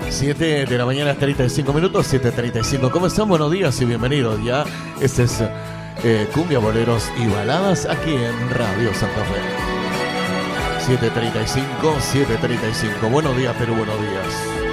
7 de la mañana, 35 minutos, 7:35. ¿Cómo están? Buenos días y bienvenidos ya. Este es Cumbia, Boleros y Baladas aquí en Radio Santa Fe. 7:35. Buenos días, Perú, buenos días.